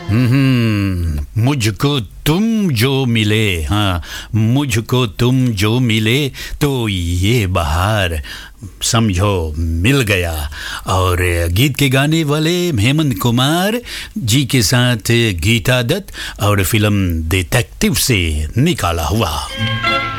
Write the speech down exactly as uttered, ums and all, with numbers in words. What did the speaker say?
हम्म, मुझको तुम जो मिले, हाँ, मुझको तुम जो मिले तो ये बहार समझो मिल गया। और गीत के गाने वाले हेमंत कुमार जी के साथ गीता दत्त और फिल्म डिटेक्टिव से निकाला हुआ।